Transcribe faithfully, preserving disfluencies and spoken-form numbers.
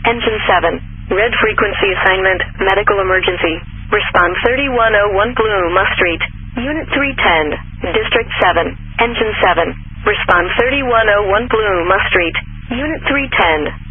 Engine seven. Red frequency assignment, medical emergency. Respond thirty-one oh one Blue Musk Street. Unit three ten, District seven. Engine seven. Respond thirty-one oh one Blue Musk Street. Unit three ten.